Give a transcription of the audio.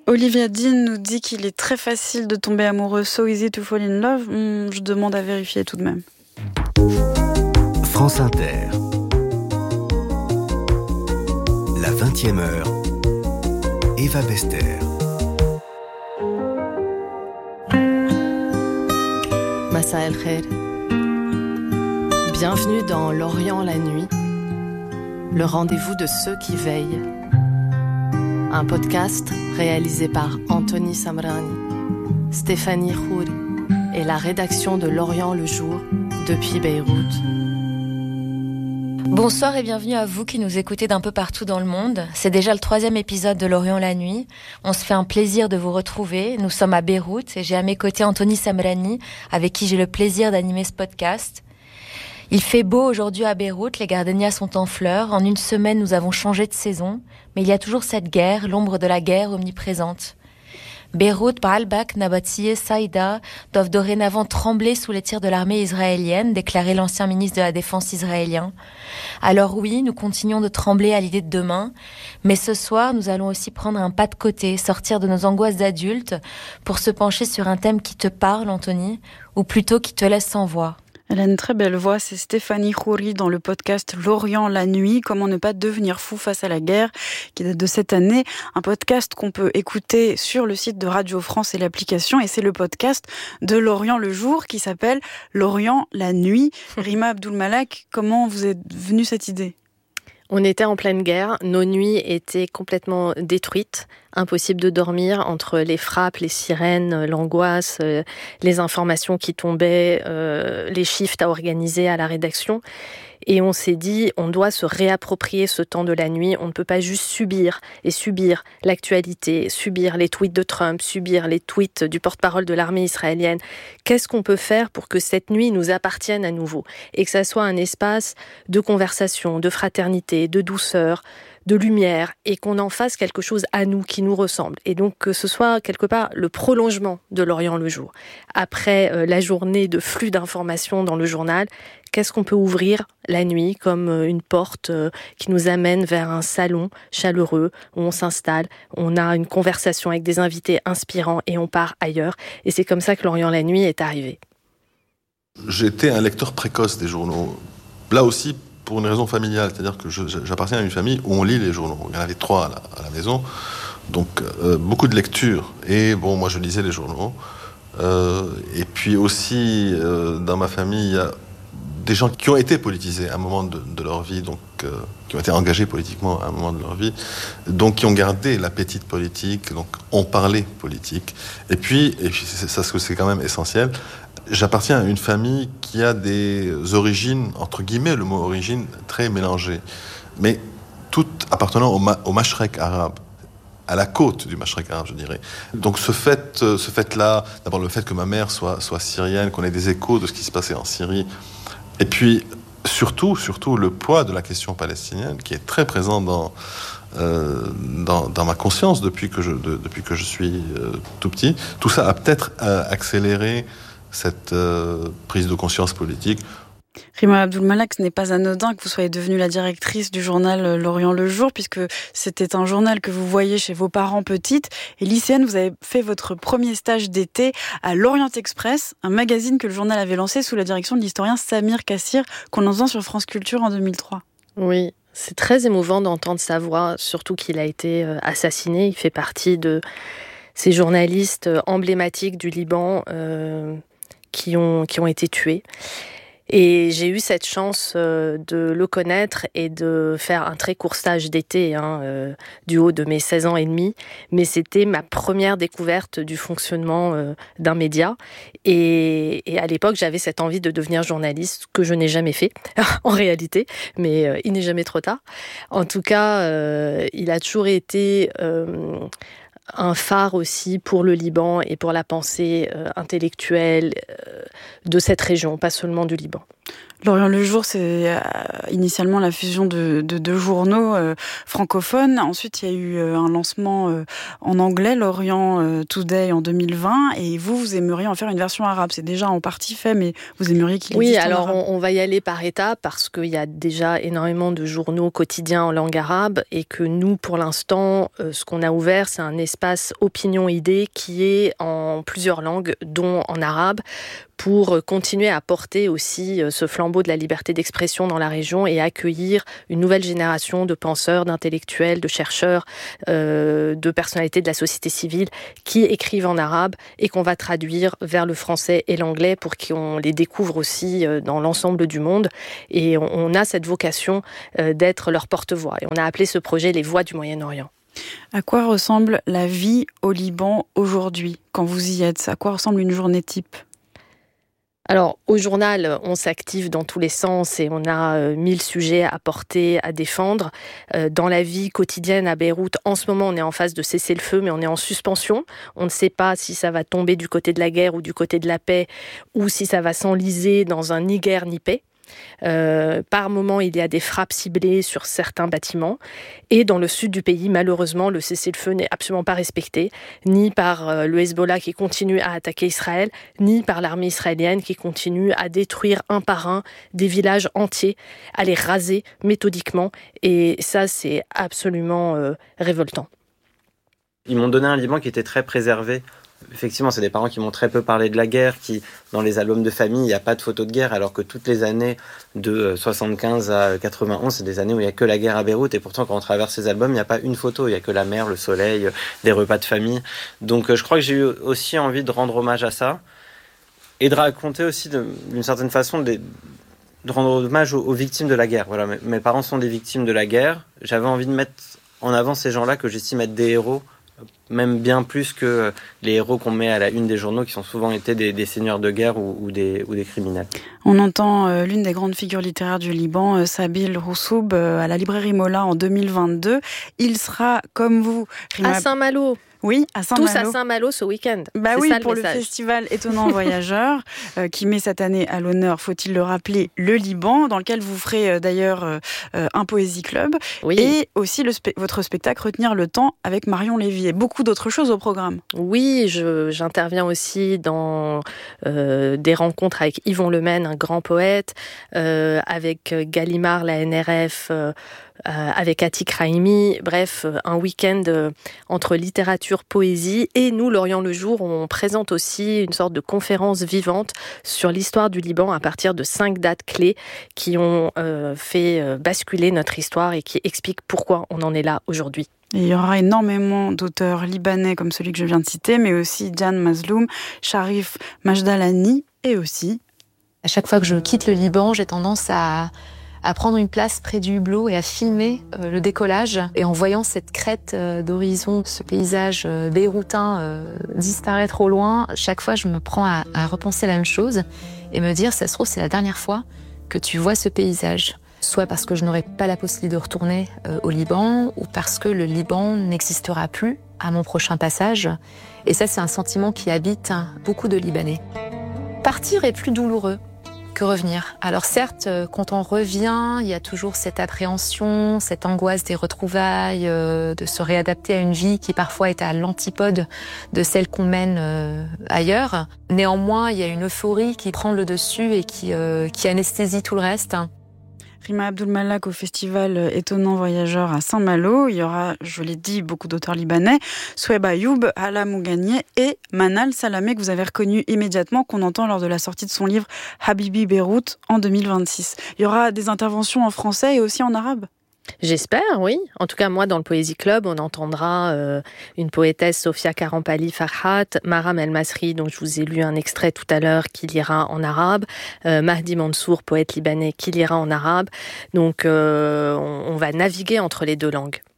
Olivia Dean nous dit qu'il est très facile de tomber amoureux, so easy to fall in love. Je demande à vérifier tout de même. France Inter. La 20e heure. Eva Bester. Massa el Khair. Bienvenue dans L'Orient la nuit, le rendez-vous de ceux qui veillent. Un podcast réalisé par Anthony Samrani, Stéphanie Khouri et la rédaction de L'Orient le jour depuis Beyrouth. Bonsoir et bienvenue à vous qui nous écoutez d'un peu partout dans le monde. C'est déjà le 3e épisode de L'Orient la nuit. On se fait un plaisir de vous retrouver. Nous sommes à Beyrouth et j'ai à mes côtés Anthony Samrani, avec qui j'ai le plaisir d'animer ce podcast. Il fait beau aujourd'hui à Beyrouth, les gardénias sont en fleurs. En une semaine, nous avons changé de saison. Mais il y a toujours cette guerre, l'ombre de la guerre omniprésente. Beyrouth, Baalbek, Nabatie, Saïda doivent dorénavant trembler sous les tirs de l'armée israélienne, déclarait l'ancien ministre de la Défense israélien. Alors oui, nous continuons de trembler à l'idée de demain, mais ce soir, nous allons aussi prendre un pas de côté, sortir de nos angoisses d'adultes pour se pencher sur un thème qui te parle, Anthony, ou plutôt qui te laisse sans voix. Elle a une très belle voix, c'est Stéphanie Khouri dans le podcast L'Orient la nuit, comment ne pas devenir fou face à la guerre, qui date de cette année, un podcast qu'on peut écouter sur le site de Radio France et l'application, et c'est le podcast de L'Orient le jour qui s'appelle L'Orient la nuit. Rima Abdulmalak, comment vous est venue cette idée ? On était en pleine guerre, nos nuits étaient complètement détruites, impossible de dormir entre les frappes, les sirènes, l'angoisse, les informations qui tombaient, les shifts à organiser à la rédaction. Et on s'est dit, on doit se réapproprier ce temps de la nuit. On ne peut pas juste subir l'actualité, subir les tweets de Trump, subir les tweets du porte-parole de l'armée israélienne. Qu'est-ce qu'on peut faire pour que cette nuit nous appartienne à nouveau et que ça soit un espace de conversation, de fraternité, de douceur, de lumière, et qu'on en fasse quelque chose à nous, qui nous ressemble. Et donc que ce soit quelque part le prolongement de L'Orient le jour. Après la journée de flux d'informations dans le journal, qu'est-ce qu'on peut ouvrir la nuit comme une porte qui nous amène vers un salon chaleureux où on s'installe, on a une conversation avec des invités inspirants et on part ailleurs. Et c'est comme ça que L'Orient la nuit est arrivé. J'étais un lecteur précoce des journaux. Là aussi, pour une raison familiale, c'est-à-dire que j'appartiens à une famille où on lit les journaux. Il y en avait 3 à la maison, donc beaucoup de lectures. Et bon, moi je lisais les journaux. Et puis aussi, dans ma famille, il y a des gens qui ont été politisés à un moment de leur vie, donc qui ont été engagés politiquement à un moment de leur vie, donc qui ont gardé l'appétit politique, donc ont parlé politique. Et puis ça, c'est quand même essentiel. J'appartiens à une famille qui a des origines, entre guillemets, le mot origine, très mélangées, mais toutes appartenant au Mashrek arabe, à la côte du Mashrek arabe, je dirais. Donc ce fait-là, d'abord le fait que ma mère soit syrienne, qu'on ait des échos de ce qui se passait en Syrie, et puis surtout le poids de la question palestinienne, qui est très présent dans ma conscience depuis que je suis tout petit. Tout ça a peut-être accéléré cette prise de conscience politique. Rima Abdulmalak, ce n'est pas anodin que vous soyez devenue la directrice du journal L'Orient le jour, puisque c'était un journal que vous voyez chez vos parents petites. Et lycéenne, vous avez fait votre premier stage d'été à l'Orient Express, un magazine que le journal avait lancé sous la direction de l'historien Samir Kassir, qu'on entend sur France Culture en 2003. Oui, c'est très émouvant d'entendre sa voix, surtout qu'il a été assassiné. Il fait partie de ces journalistes emblématiques du Liban qui ont été tués. Et j'ai eu cette chance de le connaître et de faire un très court stage d'été du haut de mes 16 ans et demi. Mais c'était ma première découverte du fonctionnement d'un média. Et à l'époque, j'avais cette envie de devenir journaliste, que je n'ai jamais fait, en réalité. Mais il n'est jamais trop tard. En tout cas, il a toujours été un phare aussi pour le Liban et pour la pensée intellectuelle de cette région, pas seulement du Liban. L'Orient le Jour, c'est initialement la fusion de deux journaux francophones. Ensuite, il y a eu un lancement en anglais, l'Orient Today en 2020. Et vous aimeriez en faire une version arabe. C'est déjà en partie fait, mais vous aimeriez qu'il existe en arabe. Oui, alors on va y aller par étapes parce qu'il y a déjà énormément de journaux quotidiens en langue arabe et que nous, pour l'instant, ce qu'on a ouvert, c'est un espace opinion-idée qui est en plusieurs langues, dont en arabe, pour continuer à porter aussi ce flambeau de la liberté d'expression dans la région et accueillir une nouvelle génération de penseurs, d'intellectuels, de chercheurs, de personnalités de la société civile qui écrivent en arabe et qu'on va traduire vers le français et l'anglais pour qu'on les découvre aussi dans l'ensemble du monde. Et on a cette vocation d'être leur porte-voix. Et on a appelé ce projet les Voix du Moyen-Orient. À quoi ressemble la vie au Liban aujourd'hui, quand vous y êtes ? À quoi ressemble une journée type ? Alors, au journal, on s'active dans tous les sens et on a 1000 sujets à porter, à défendre. Dans la vie quotidienne à Beyrouth, en ce moment, on est en phase de cesser le feu, mais on est en suspension. On ne sait pas si ça va tomber du côté de la guerre ou du côté de la paix, ou si ça va s'enliser dans un ni guerre ni paix. Par moment, il y a des frappes ciblées sur certains bâtiments. Et dans le sud du pays, malheureusement, le cessez-le-feu n'est absolument pas respecté, ni par le Hezbollah qui continue à attaquer Israël, ni par l'armée israélienne qui continue à détruire un par un des villages entiers, à les raser méthodiquement. Et ça, c'est absolument révoltant. Ils m'ont donné un Liban qui était très préservé. Effectivement, c'est des parents qui m'ont très peu parlé de la guerre, qui, dans les albums de famille, il n'y a pas de photos de guerre, alors que toutes les années de 75 à 91, c'est des années où il n'y a que la guerre à Beyrouth, et pourtant, quand on traverse ces albums, il n'y a pas une photo, il n'y a que la mer, le soleil, des repas de famille. Donc, je crois que j'ai eu aussi envie de rendre hommage à ça, et de raconter aussi, d'une certaine façon, de rendre hommage aux victimes de la guerre. Voilà, mes parents sont des victimes de la guerre. J'avais envie de mettre en avant ces gens-là que j'estime être des héros, même bien plus que les héros qu'on met à la une des journaux, qui sont souvent été des seigneurs de guerre ou des criminels. On entend l'une des grandes figures littéraires du Liban, Sabil Roussoub, à la librairie Mola en 2022. Il sera, comme vous, à Saint-Malo. Oui, à Saint-Malo. Tous à Saint-Malo ce week-end. Bah c'est oui, ça, pour le festival Étonnant Voyageur, qui met cette année à l'honneur, faut-il le rappeler, le Liban, dans lequel vous ferez d'ailleurs un poésie club. Oui. Et aussi votre spectacle Retenir le temps avec Marion Lévy et beaucoup d'autres choses au programme. Oui, j'interviens aussi dans des rencontres avec Yvon Lemaine, un grand poète, avec Gallimard, la NRF, avec Atik Raimi, bref, un week-end entre littérature, poésie, et nous, l'Orient le Jour, on présente aussi une sorte de conférence vivante sur l'histoire du Liban à partir de 5 dates clés qui ont fait basculer notre histoire et qui expliquent pourquoi on en est là aujourd'hui. Et il y aura énormément d'auteurs libanais comme celui que je viens de citer, mais aussi Diane Mazloum, Sharif Majdalani et aussi... À chaque fois que je quitte le Liban, j'ai tendance à prendre une place près du hublot et à filmer le décollage. Et en voyant cette crête d'horizon, ce paysage beyroutin disparaître au loin, chaque fois je me prends à repenser la même chose et me dire, ça se trouve, c'est la dernière fois que tu vois ce paysage. Soit parce que je n'aurai pas la possibilité de retourner au Liban, ou parce que le Liban n'existera plus à mon prochain passage. Et ça, c'est un sentiment qui habite beaucoup de Libanais. Partir est plus douloureux que revenir. Alors certes, quand on revient, il y a toujours cette appréhension, cette angoisse des retrouvailles, de se réadapter à une vie qui parfois est à l'antipode de celle qu'on mène ailleurs. Néanmoins, il y a une euphorie qui prend le dessus et qui anesthésie tout le reste. Rima Abdul-Malak au festival Étonnant Voyageur à Saint-Malo. Il y aura, je l'ai dit, beaucoup d'auteurs libanais. Soueb Ayoub, Hala Mougani et Manal Salamé, que vous avez reconnu immédiatement, qu'on entend lors de la sortie de son livre Habibi Beyrouth en 2026. Il y aura des interventions en français et aussi en arabe ? J'espère, oui. En tout cas, moi, dans le Poésie Club, on entendra une poétesse, Sofia Karampali Farhat, Maram El Masri, dont je vous ai lu un extrait tout à l'heure, qui lira en arabe, Mahdi Mansour, poète libanais, qui lira en arabe. Donc, on va naviguer entre les deux langues.